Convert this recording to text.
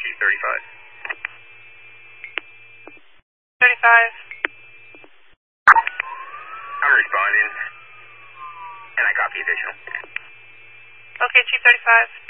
Chief 35. 35. I'm responding, and I copy additional. Okay, Chief 35.